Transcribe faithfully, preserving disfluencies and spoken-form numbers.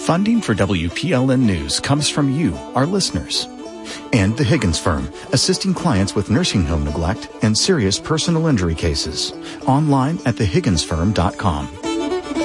Funding for W P L N News comes from you, our listeners. And the Higgins Firm, assisting clients with nursing home neglect and serious personal injury cases. Online at the higgins firm dot com.